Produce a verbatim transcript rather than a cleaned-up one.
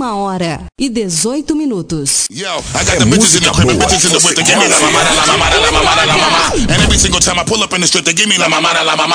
Uma hora e dezoito minutos. Yo, I got the bitches in the crib and bitches in the whip. They give me la mamada, la mamada, la mamada, la mamada. And every single time I pull up in the strip, they give me la mamada, la mamada.